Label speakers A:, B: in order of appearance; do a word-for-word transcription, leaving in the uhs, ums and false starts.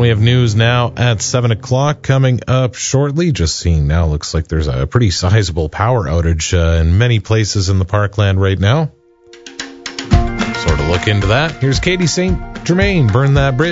A: we have news now at seven o'clock coming up shortly. Just seeing now, looks like there's a pretty sizable power outage uh, in many places in the Parkland right now. Sort of look into that. Here's Katie Saint Germain, Burn That Bridge.